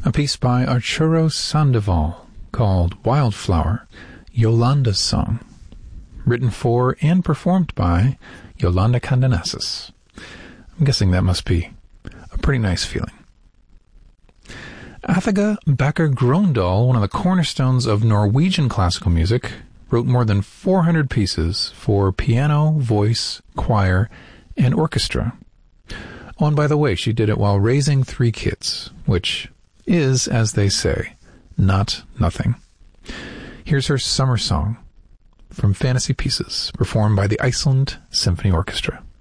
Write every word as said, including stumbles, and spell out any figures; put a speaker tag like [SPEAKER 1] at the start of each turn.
[SPEAKER 1] a piece by Arturo Sandoval called Wildflower, Yolanda's Song, written for and performed by Yolanda Kandanesis. I'm guessing that must be a pretty nice feeling. Athaga Bakker Grøndal, one of the cornerstones of Norwegian classical music, wrote more than four hundred pieces for piano, voice, choir, and orchestra. Oh, and by the way, she did it while raising three kids, which is, as they say, not nothing. Here's her summer song from Fantasy Pieces, performed by the Iceland Symphony Orchestra.